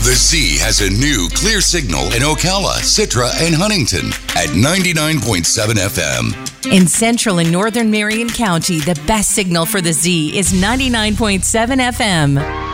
The Z has a new clear signal in Ocala, Citra, and Huntington at 99.7 FM. In central and northern Marion County, the best signal for the Z is 99.7 FM.